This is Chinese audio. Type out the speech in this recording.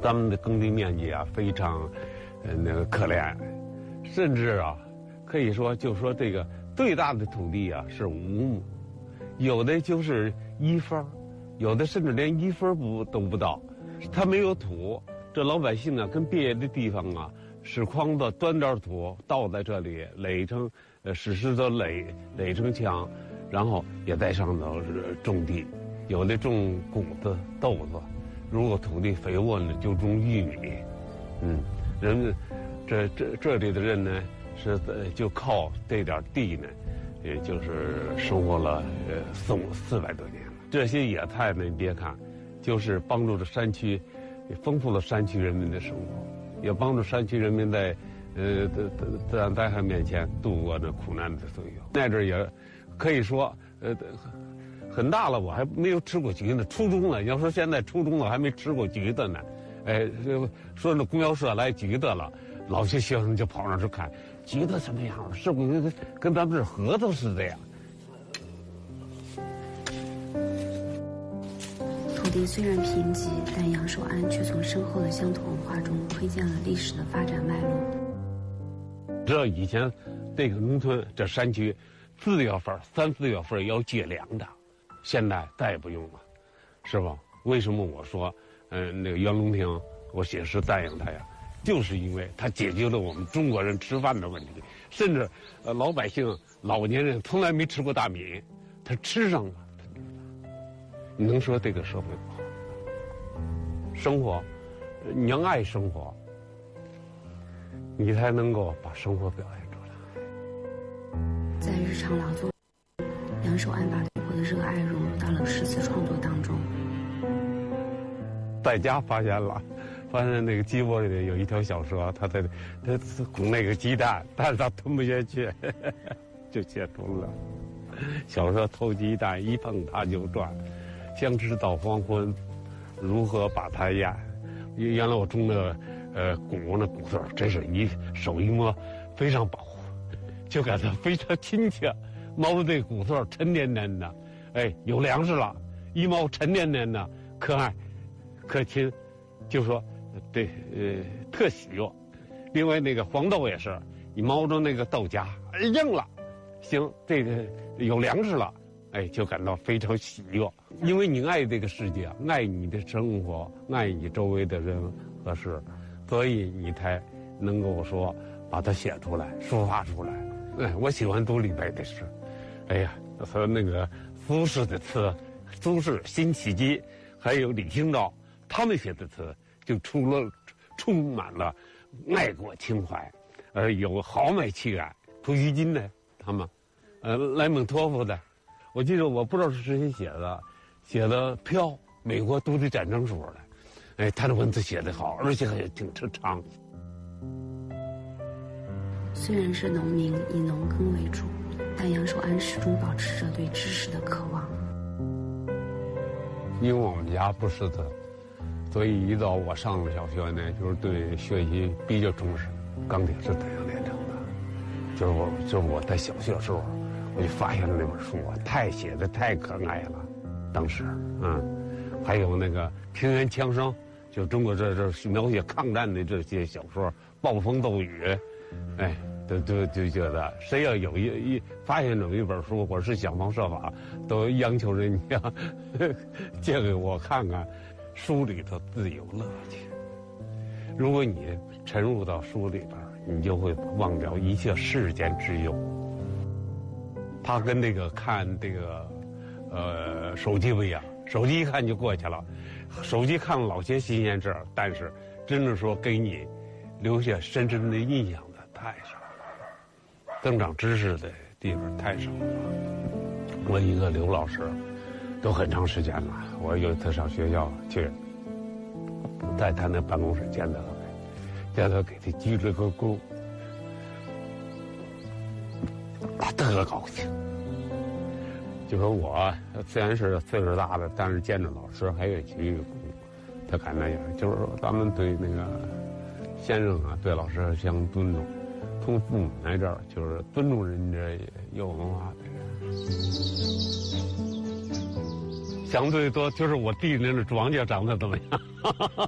咱们的耕地面积啊非常，那个可怜，甚至啊，可以说就说这个最大的土地啊是5亩，有的就是1分，有的甚至连1分都不到，它没有土。这老百姓啊，跟别的地方啊，使筐子端点土倒在这里，垒成使石头垒成墙，然后也在上头种地，有的种谷子、豆子，如果土地肥沃呢，就种玉米。人们这里的人呢，是就靠这点地呢，也就是生活了400多年了。这些野菜呢，你别看，就是帮助着山区。也丰富了山区人民的生活，也帮助山区人民在自然灾害面前度过这苦难的岁月。那阵也可以说很大了，我还没有吃过橘子，初中了。要说现在初中了还没吃过橘子呢，说那供销社来橘子了，老些学生就跑那去看橘子什么样，是不是跟咱们这核桃似的呀？ 土地虽然贫瘠，但杨守安却从深厚的乡土文化中窥见了历史的发展脉络。 这以前这个农村这山区4月份、3、4月份要借粮的，现在再也不用了，是吧？为什么我说那个袁隆平我写诗赞扬他呀？就是因为他解决了我们中国人吃饭的问题，甚至老百姓老年人从来没吃过大米，他吃上了。你能说这个社会不好？生活，你要爱生活，你才能够把生活表现出来。 在日常劳作，杨守安把对活的热爱融入到了诗词创作当中。 在家发现那个鸡窝里有一条小蛇，它拱那个鸡蛋，但是它吞不下去，就写出了小蛇偷鸡蛋，一碰它就转。相知到黄昏，如何把它咽？原来我种的谷那谷穗真是手一摸非常保护，就感到非常亲切。猫这谷穗沉甸甸的，有粮食了，一猫沉甸甸的，可爱可亲，就说对特喜悦。另外那个黄豆也是，你猫着那个豆荚硬了，行，这个有粮食了。就感到非常喜悦，因为你爱这个世界，爱你的生活，爱你周围的人和事，所以你才能够说把它写出来、抒发出来。我喜欢读李白的诗，和那个苏轼的词，苏轼、辛弃疾，还有李清照，他们写的词就充满了爱国情怀，有豪迈气概。普希金呢，他们，莱蒙托夫的。我记得我不知道是谁写的飘美国独立战争时候的，他的文字写得好，而且还挺长。 虽然是农民，以农耕为主，但杨守安始终保持着对知识的渴望。 因为我们家不识字，所以一到我上了小学呢，就是对学习比较重视。钢铁是怎样炼成的？就是我在小学时候。我就发现了那本书啊，写的太可爱了，当时，还有那个平原枪声，就中国这描写抗战的这些小说，暴风骤雨，就觉得谁要有发现这么一本书，我是想方设法都央求人家借给我看看，书里头自有乐趣。如果你沉入到书里边，你就会忘掉一切世间之忧。他跟这个看这个，手机不一样，手机一看就过去了，手机看了老些新鲜事，但是真正说给你留下深深的印象的太少了，增长知识的地方太少了。我一个刘老师，都很长时间了。我有一次上学校去，在他那办公室见到他给他鞠了个躬。他特高兴，就说我虽然是岁数大了，但是见着老师还有鞠一个躬，他感那样，就是说咱们对那个先生啊，对老师相尊重，从父母那这儿就是尊重人家有文化的人。相对多就是我弟那庄稼长得怎么样？